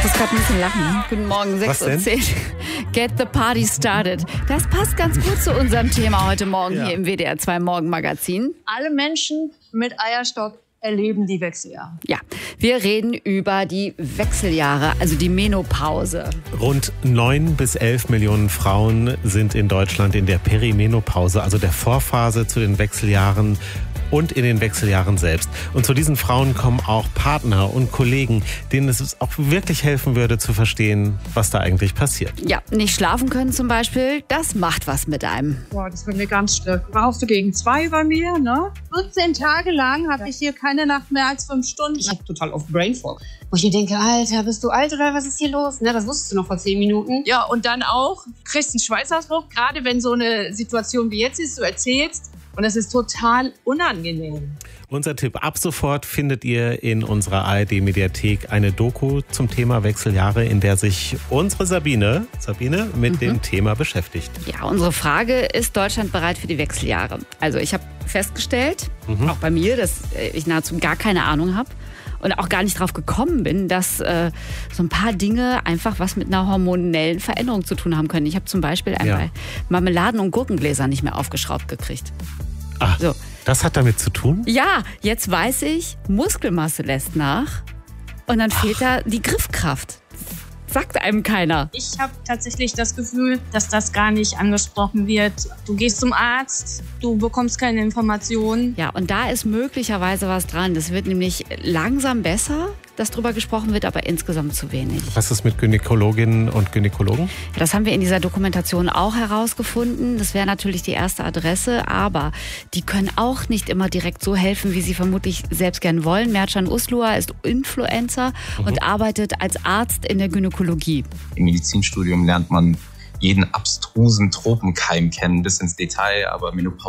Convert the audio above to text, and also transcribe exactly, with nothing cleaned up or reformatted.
muss gerade ein bisschen lachen. Guten Morgen, sechs Uhr zehn. Get the party started. Das passt ganz gut zu unserem Thema heute Morgen ja. hier im W D R zwei Morgenmagazin. Alle Menschen mit Eierstock erleben die Wechseljahre. Ja, wir reden über die Wechseljahre, also die Menopause. Rund neun bis elf Millionen Frauen sind in Deutschland in der Perimenopause, also der Vorphase zu den Wechseljahren und in den Wechseljahren selbst. Und zu diesen Frauen kommen auch Partner und Kollegen, denen es auch wirklich helfen würde zu verstehen, was da eigentlich passiert. Ja, nicht schlafen können zum Beispiel, das macht was mit einem. Boah, das wird mir ganz schlimm. Brauchst du gegen zwei bei mir, ne? vierzehn Tage lang habe ich hier keine Nacht mehr als fünf Stunden. Ich habe total oft Brain Fog. Wo ich mir denke, Alter, bist du alt oder was ist hier los? Ne, das wusstest du noch vor zehn Minuten. Ja, und dann auch, du kriegst einen Schweißausbruch, gerade wenn so eine Situation wie jetzt ist, du erzählst. Und das ist total unangenehm. Unser Tipp: Ab sofort findet ihr in unserer A R D-Mediathek eine Doku zum Thema Wechseljahre, in der sich unsere Sabine, Sabine mit mhm. dem Thema beschäftigt. Ja, unsere Frage: Ist Deutschland bereit für die Wechseljahre? Also ich habe festgestellt, mhm. auch bei mir, dass ich nahezu gar keine Ahnung habe. Und auch gar nicht drauf gekommen bin, dass äh, so ein paar Dinge einfach was mit einer hormonellen Veränderung zu tun haben können. Ich habe zum Beispiel einmal ja. Marmeladen- und Gurkengläser nicht mehr aufgeschraubt gekriegt. Ach, so. Das hat damit zu tun? Ja, jetzt weiß ich, Muskelmasse lässt nach und dann fehlt Ach. da die Griffkraft. Sagt einem keiner. Ich habe tatsächlich das Gefühl, dass das gar nicht angesprochen wird. Du gehst zum Arzt, du bekommst keine Informationen. Ja, und da ist möglicherweise was dran. Das wird nämlich langsam besser, dass drüber gesprochen wird, aber insgesamt zu wenig. Was ist mit Gynäkologinnen und Gynäkologen? Ja, das haben wir in dieser Dokumentation auch herausgefunden. Das wäre natürlich die erste Adresse, aber die können auch nicht immer direkt so helfen, wie sie vermutlich selbst gern wollen. Mercan Uslua ist Influencer mhm. und arbeitet als Arzt in der Gynäkologie. Im Medizinstudium lernt man jeden abstrusen Tropenkeim kennen bis ins Detail, aber Menopause